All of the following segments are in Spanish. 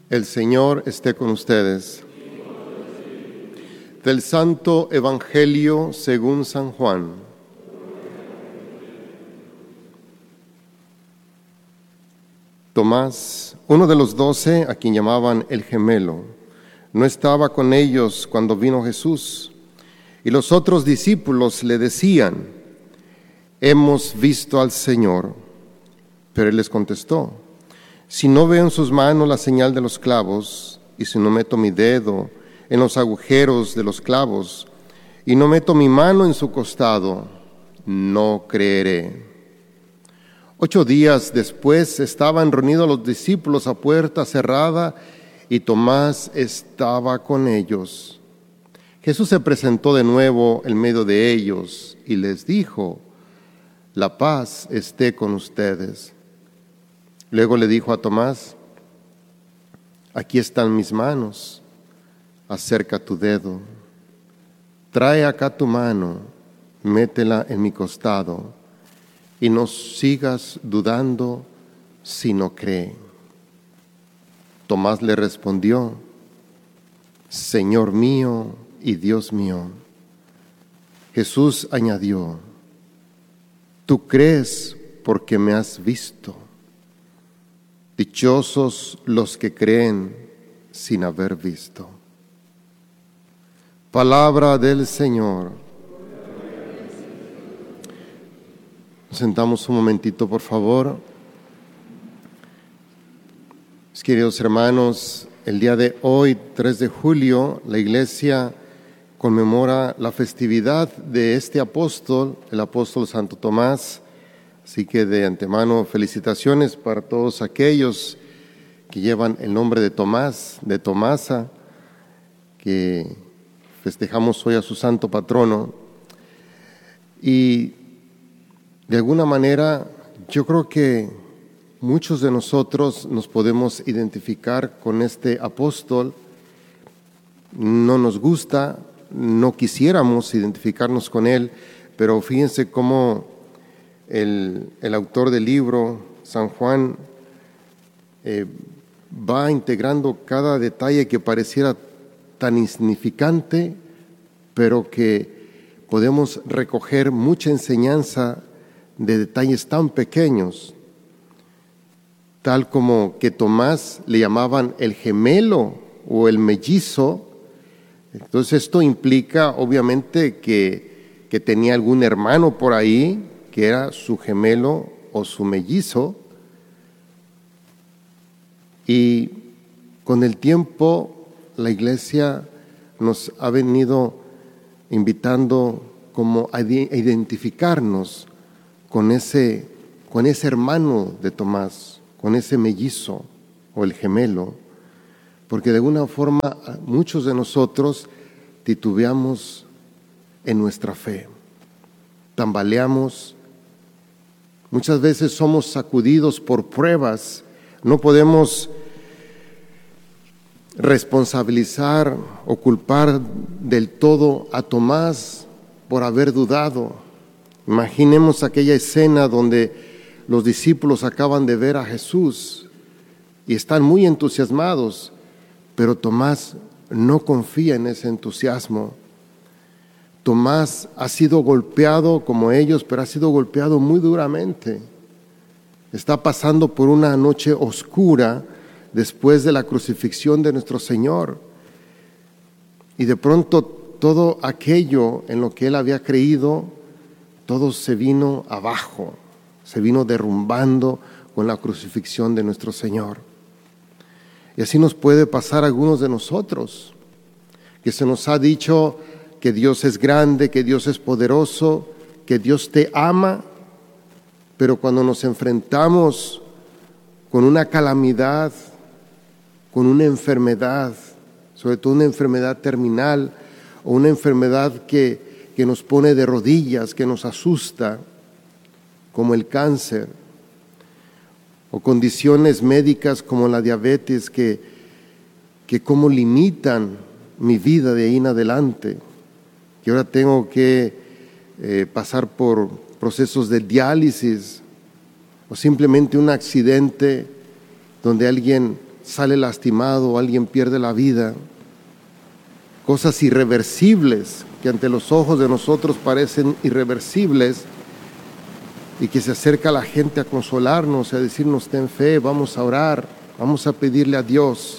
El Señor esté con ustedes. Del Santo Evangelio según San Juan. Tomás, uno de los 12, a quien llamaban el Gemelo, no estaba con ellos cuando vino Jesús. Y los otros discípulos le decían: «Hemos visto al Señor». Pero él les contestó: «Si no veo en sus manos la señal de los clavos, y si no meto mi dedo en los agujeros de los clavos, y no meto mi mano en su costado, no creeré». 8 días después estaban reunidos los discípulos a puerta cerrada, y Tomás estaba con ellos. Jesús se presentó de nuevo en medio de ellos y les dijo: «La paz esté con ustedes». Luego le dijo a Tomás: «Aquí están mis manos, acerca tu dedo, trae acá tu mano, métela en mi costado, y no sigas dudando si no cree». Tomás le respondió: «Señor mío y Dios mío». Jesús añadió: «Tú crees porque me has visto. Dichosos los que creen sin haber visto». Palabra del Señor. Nos sentamos un momentito, por favor. Mis queridos hermanos, el día de hoy, 3 de julio, la Iglesia conmemora la festividad de este apóstol, el apóstol Santo Tomás. Así que de antemano, felicitaciones para todos aquellos que llevan el nombre de Tomás, de Tomasa, que festejamos hoy a su santo patrono. Y de alguna manera, yo creo que muchos de nosotros nos podemos identificar con este apóstol. No nos gusta, no quisiéramos identificarnos con él, pero fíjense cómo el autor del libro, San Juan, va integrando cada detalle que pareciera tan insignificante, pero que podemos recoger mucha enseñanza de detalles tan pequeños, tal como que Tomás le llamaban el gemelo o el mellizo. Entonces esto implica obviamente que tenía algún hermano por ahí que era su gemelo o su mellizo, y con el tiempo la Iglesia nos ha venido invitando como a identificarnos con ese hermano de Tomás, con ese mellizo o el gemelo, porque de alguna forma muchos de nosotros titubeamos en nuestra fe, tambaleamos. Muchas veces somos sacudidos por pruebas. No podemos responsabilizar o culpar del todo a Tomás por haber dudado. Imaginemos aquella escena donde los discípulos acaban de ver a Jesús y están muy entusiasmados, pero Tomás no confía en ese entusiasmo. Tomás ha sido golpeado como ellos, pero ha sido golpeado muy duramente. Está pasando por una noche oscura después de la crucifixión de nuestro Señor. Y de pronto todo aquello en lo que él había creído, todo se vino abajo, se vino derrumbando con la crucifixión de nuestro Señor. Y así nos puede pasar a algunos de nosotros, que se nos ha dicho que Dios es grande, que Dios es poderoso, que Dios te ama, pero cuando nos enfrentamos con una calamidad, con una enfermedad, sobre todo una enfermedad terminal o una enfermedad que nos pone de rodillas, que nos asusta, como el cáncer, o condiciones médicas como la diabetes que cómo limitan mi vida de ahí en adelante, que ahora tengo que pasar por procesos de diálisis, o simplemente un accidente donde alguien sale lastimado, alguien pierde la vida, cosas irreversibles que ante los ojos de nosotros parecen irreversibles, y que se acerca la gente a consolarnos, a decirnos: ten fe, vamos a orar, vamos a pedirle a Dios.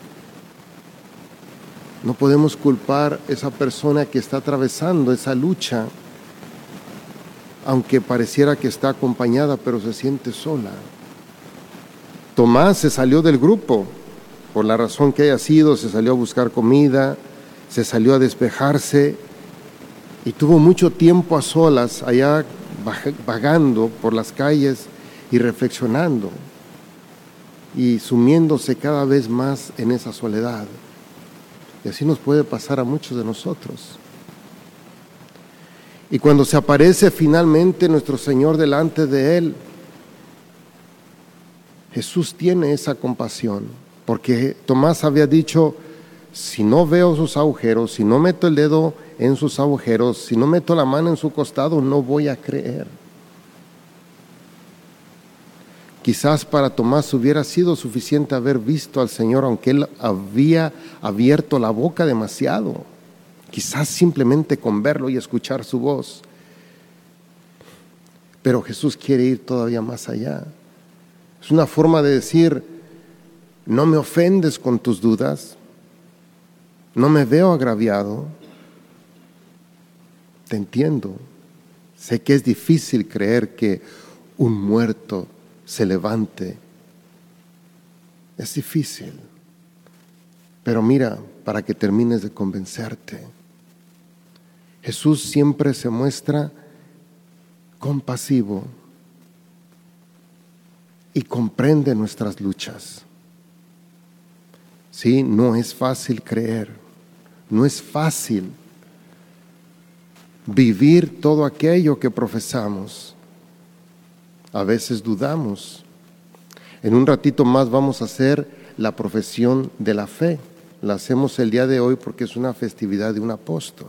No podemos culpar a esa persona que está atravesando esa lucha, aunque pareciera que está acompañada, pero se siente sola. Tomás se salió del grupo, por la razón que haya sido, se salió a buscar comida, se salió a despejarse y tuvo mucho tiempo a solas allá vagando por las calles y reflexionando y sumiéndose cada vez más en esa soledad. Y así nos puede pasar a muchos de nosotros. Y cuando se aparece finalmente nuestro Señor delante de él, Jesús tiene esa compasión, porque Tomás había dicho: si no veo sus agujeros, si no meto el dedo en sus agujeros, si no meto la mano en su costado, no voy a creer. Quizás para Tomás hubiera sido suficiente haber visto al Señor, aunque él había abierto la boca demasiado. Quizás simplemente con verlo y escuchar su voz. Pero Jesús quiere ir todavía más allá. Es una forma de decir: no me ofendes con tus dudas, no me veo agraviado, te entiendo. Sé que es difícil creer que un muerto se levante. Es difícil. Pero mira, para que termines de convencerte, Jesús siempre se muestra compasivo y comprende nuestras luchas. Sí, no es fácil creer, no es fácil vivir todo aquello que profesamos. A veces dudamos. En un ratito más vamos a hacer la profesión de la fe. La hacemos el día de hoy porque es una festividad de un apóstol.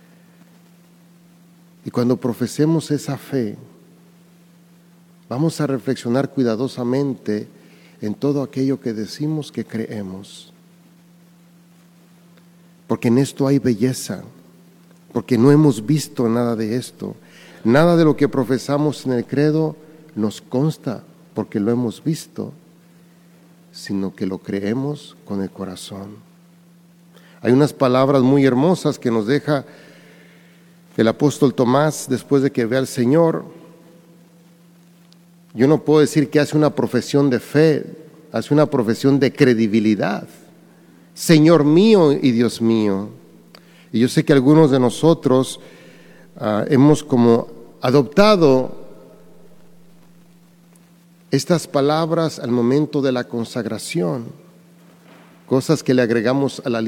Y cuando profesemos esa fe, vamos a reflexionar cuidadosamente en todo aquello que decimos que creemos. Porque en esto hay belleza, porque no hemos visto nada de esto. Nada de lo que profesamos en el credo nos consta porque lo hemos visto, sino que lo creemos con el corazón. Hay unas palabras muy hermosas que nos deja el apóstol Tomás después de que ve al Señor. Yo no puedo decir que hace una profesión de fe, hace una profesión de credibilidad. Señor mío y Dios mío. Y yo sé que algunos de nosotros hemos como adoptado estas palabras al momento de la consagración, cosas que le agregamos a la